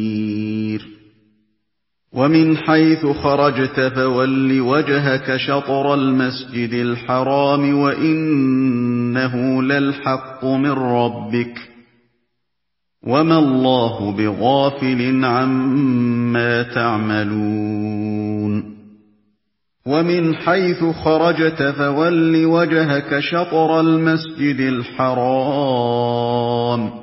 ومن حيث خرجت فول وجهك شطر المسجد الحرام وإنه للحق من ربك وما الله بغافل عما تعملون ومن حيث خرجت فول وجهك شطر المسجد الحرام